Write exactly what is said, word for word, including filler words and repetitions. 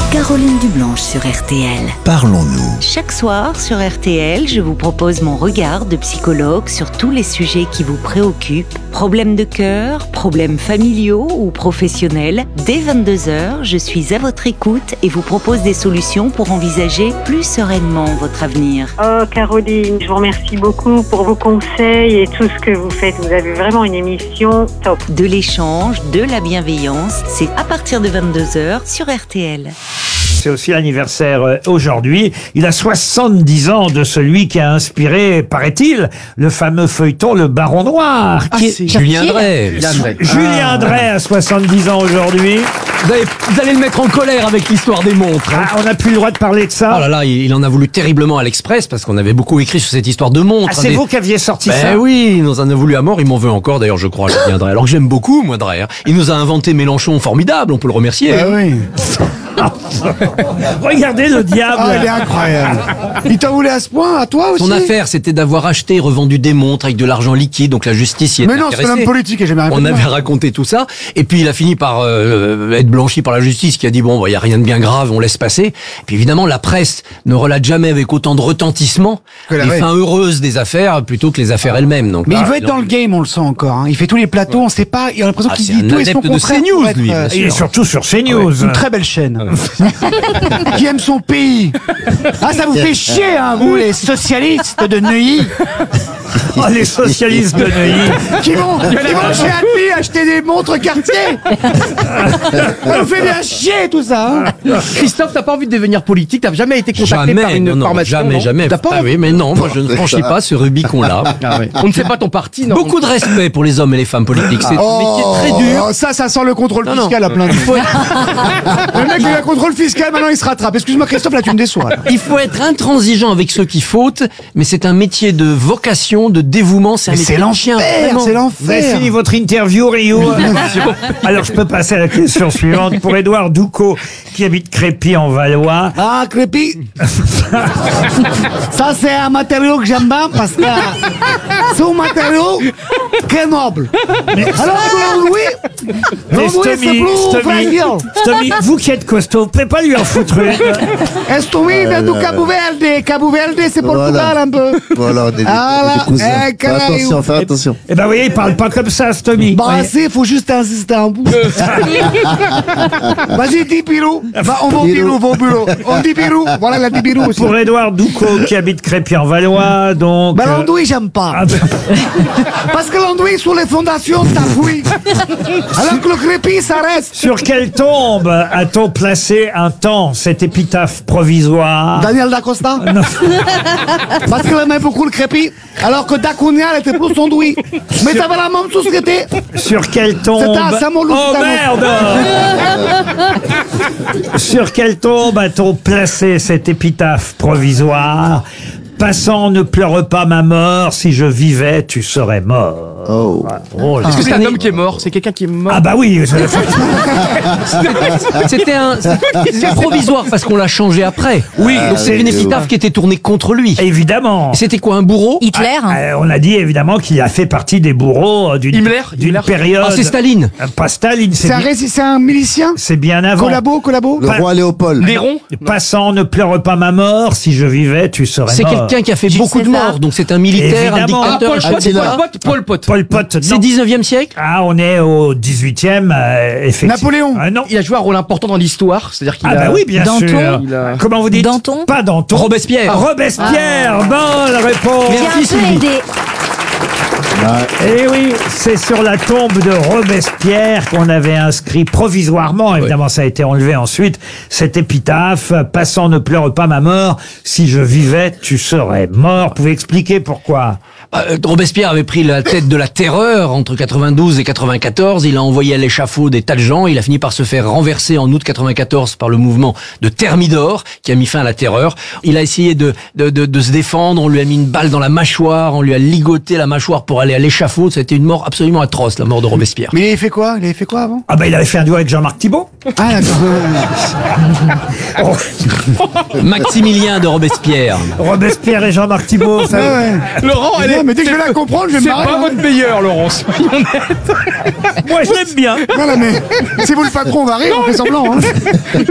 Caroline Dublanche sur R T L. Parlons-nous. Chaque soir sur R T L, je vous propose mon regard de psychologue sur tous les sujets qui vous préoccupent. Problèmes de cœur, problèmes familiaux ou professionnels. Dès vingt-deux heures, je suis à votre écoute et vous propose des solutions pour envisager plus sereinement votre avenir. Oh Caroline, je vous remercie beaucoup pour vos conseils et tout ce que vous faites. Vous avez vraiment une émission top. De l'échange, de la bienveillance, c'est à partir de vingt-deux heures sur R T L. C'est aussi l'anniversaire euh, aujourd'hui. Il a soixante-dix ans de celui qui a inspiré, paraît-il, le fameux feuilleton Le Baron Noir. Ah, qui est- c'est Julien Drey. Julien Drey. Julien Drey a soixante-dix ans aujourd'hui. Vous, avez- vous allez le mettre en colère avec l'histoire des montres. hein. Ah, on n'a plus le droit de parler de ça. Oh là là, il, il en a voulu terriblement à l'Express parce qu'on avait beaucoup écrit sur cette histoire de montres. Ah, c'est Des- vous qui aviez sorti Ben ça. oui, il nous en a voulu à mort, il m'en veut encore d'ailleurs je crois, Julien Drey. Alors que j'aime beaucoup moi Drey. hein. Il nous a inventé Mélenchon formidable, on peut le remercier. Ah oui. Regardez le diable. Ah, il est incroyable. Il t'en voulait à ce point, à toi aussi? Son affaire, c'était d'avoir acheté et revendu des montres avec de l'argent liquide, donc la justice y était Mais non, c'est un intéressée. homme politique et j'ai jamais rien On fait de avait mal. raconté tout ça, et puis il a fini par euh, être blanchi par la justice, qui a dit bon, il y a rien de bien grave, on laisse passer. Et puis évidemment, la presse ne relate jamais avec autant de retentissement Que la les vraie. fins heureuses des affaires plutôt que les affaires elles-mêmes. Donc Mais là, il veut être il en- dans le game, on le sent encore. hein. Il fait tous les plateaux, on sait pas. Il a l'impression Ah, qu'il c'est dit un tout et son adepte de contraire. CNews, pour être, lui, euh, bien sûr. Il est surtout sur CNews. Une très belle chaîne. Qui aime son pays. Ah, ça vous fait chier, hein, vous, les socialistes de Neuilly, Oh, les socialistes de Neuilly. qui vont, qui vont chez Admi acheter des montres Cartier. Ça vous fait bien chier, tout ça. hein. Christophe, t'as pas envie de devenir politique? T'as jamais été contacté Jamais, par une non, non, formation? jamais, non jamais. T'as pas Ah envie? oui, mais non, moi je ne franchis pas ce Rubicon-là. Ah ouais. On ne fait pas ton parti, non? Beaucoup de respect pour les hommes et les femmes politiques. C'est un métier très dur. Oh, ça, ça sent le contrôle Non, non. fiscal à plein de Le mec, il a un contrôle fiscal, maintenant il se rattrape. Excuse-moi, Christophe, là, tu me déçois. là. Il faut être intransigeant avec ceux qui fautent, mais c'est un métier de vocation, de dévouement, c'est un Mais métier c'est de chien. l'enfer, vraiment. c'est Vous avez l'enfer. fini votre interview, Rio. Alors, je peux passer à la question suivante. Pour Édouard Doucot, qui habite Crépy en Valois. Ah, Crépy. Ça, c'est un matériau que j'aime bien parce que c'est un matériau très noble. Alors que l'Andouille, Mais l'Andouille, c'est Stomy, plus Stomy, fragile. Stomy, vous qui êtes costaud, vous pouvez pas lui en foutre une. Estoumi vient du Cabo Verde. Cabo Verde, c'est Portugal un peu. Voilà, on est des, Ah là, des cousins. eh, Fais caraïbes. attention, fais attention. Eh ben, vous voyez, il parle pas comme ça, Stomy. Bah, Ouais. si, il faut juste insister un bout. Vas-y, dis Pirou. Bah, on va au Pirou, va au bureau. On dit Pirou. Voilà, il a dit Pirou aussi. Pour Édouard Doucot, qui habite Crépy en Valois, donc. Bah, euh, l'andouille, j'aime pas. ah, ben, Parce que l'andouille, sur les fondations, t'appuies. Alors que le crépi, ça reste. sur quelle tombe a-t-on placé un temps cette épitaphe provisoire? Daniel Dacosta. Parce qu'elle aimait beaucoup le crépi. Alors que Dacunia, elle était plus andouille. Mais t'avais la même société. Sur quelle tombe? C'était à Saint-Malo, Oh c'était à merde! Sur quelle tombe a-t-on placé cette épitaphe provisoire? Passant, ne pleure pas ma mort, si je vivais, tu serais mort. Oh. Oh, Est-ce que c'est un homme qui est mort? C'est quelqu'un qui est mort? Ah bah oui, je- C'était un, c'est provisoire parce qu'on l'a changé après. Oui, donc c'est oui, une oui. épitaphe qui était tournée contre lui. évidemment. Et c'était quoi, un bourreau? Hitler Euh, on a dit évidemment qu'il a fait partie des bourreaux euh, d'une Himmler d'une Himmler période. Ah, c'est Staline. Euh, Pas Staline, c'est C'est un, bien, rési- c'est un milicien. c'est bien avant. Collabo, collabo. Le Pas- roi Léopold. Néron? Passant, ne pleure pas ma mort, si je vivais, tu serais C'est mort. quelqu'un qui a fait Jules beaucoup de César. morts, donc c'est un militaire, Évidemment. un Ah, dictateur. Paul un Pot, chef d'État. Paul Pot, Paul Pot. Pol Pot, non. C'est dix-neuvième siècle? Ah, on est au dix-huitième, euh, effectivement. Napoléon. Ah non. Il a joué un rôle important dans l'histoire, c'est-à-dire qu'il Ah a... bah oui, bien Danton. sûr. Il a- Comment vous dites? Danton. Pas Danton. Robespierre. Robespierre, bonne réponse. J'ai Merci, un peu Sylvie. aidé. Et oui, c'est sur la tombe de Robespierre qu'on avait inscrit provisoirement, évidemment ça a été enlevé ensuite, cette épitaphe, passant ne pleure pas ma mort, si je vivais tu serais mort. Vous pouvez expliquer pourquoi? Euh, Robespierre avait pris la tête de la terreur entre quatre-vingt-douze et quatre-vingt-quatorze. Il a envoyé à l'échafaud des tas de gens. Il a fini par se faire renverser en août quatre-vingt-quatorze par le mouvement de Thermidor qui a mis fin à la terreur. Il a essayé de, de, de, de se défendre. On lui a mis une balle dans la mâchoire. On lui a ligoté la mâchoire pour aller à l'échafaud. C'était une mort absolument atroce, la mort de Robespierre. Mais il avait fait quoi? Il avait fait quoi avant? Ah bah il avait fait un duo avec Jean-Marc Thibault. Ah, d'accord. Maximilien de Robespierre. Robespierre et Jean-Marc Thibault, ça... Ouais, ouais. Laurent, elle est... Mais dès que je vais la comprendre, je vais me C'est marrer. pas hein. votre meilleur, Laurent. Soyons honnêtes. Moi je l'aime bien. Voilà, mais si vous le patron, on va rire, on fait semblant. Hein.